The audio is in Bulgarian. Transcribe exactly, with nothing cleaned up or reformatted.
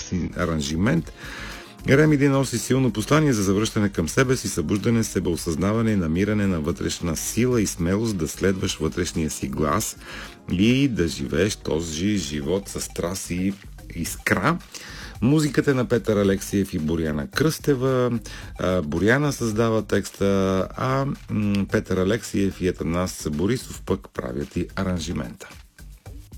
вътрешен аранжимент. Ремиди носи силно послание за завръщане към себе си, събуждане, себеосъзнаване и намиране на вътрешна сила и смелост да следваш вътрешния си глас и да живееш този живот с страст и искра. Музиката е на Петър Алексиев и Боряна Кръстева. Боряна създава текста, а Петър Алексиев и Атанас Борисов пък правят и аранжимента.